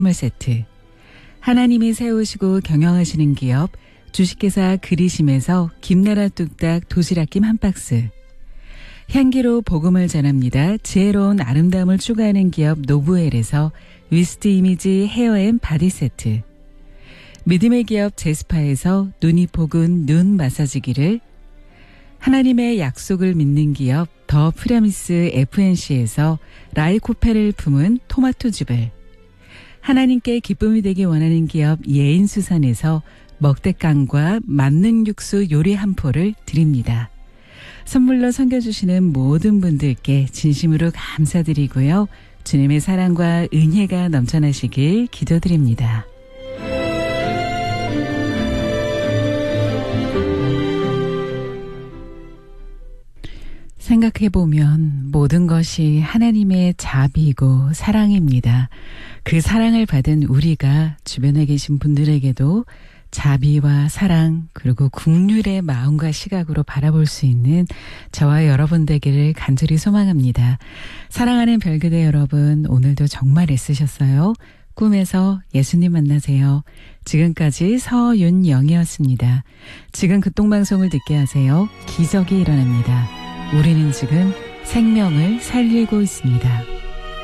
선물 세트, 하나님이 세우시고 경영하시는 기업 주식회사 그리심에서 김나라 뚝딱 도시락김 한 박스, 향기로 복음을 전합니다. 지혜로운 아름다움을 추구하는 기업 노브웰에서 위스트 이미지 헤어앤 바디 세트, 믿음의 기업 제스파에서 눈이 포근 눈 마사지기를, 하나님의 약속을 믿는 기업 더 프라미스 FNC에서 라이코페를 품은 토마토즙을, 하나님께 기쁨이 되기 원하는 기업 예인수산에서 먹대깡과 만능 육수 요리 한 포를 드립니다. 선물로 섬겨주시는 모든 분들께 진심으로 감사드리고요. 주님의 사랑과 은혜가 넘쳐나시길 기도드립니다. 생각해보면 모든 것이 하나님의 자비이고 사랑입니다. 그 사랑을 받은 우리가 주변에 계신 분들에게도 자비와 사랑 그리고 긍휼의 마음과 시각으로 바라볼 수 있는 저와 여러분 되기를 간절히 소망합니다. 사랑하는 별그대 여러분, 오늘도 정말 애쓰셨어요. 꿈에서 예수님 만나세요. 지금까지 서윤영이었습니다. 지금 극동방송을 듣게 하세요. 기적이 일어납니다. 우리는 지금 생명을 살리고 있습니다.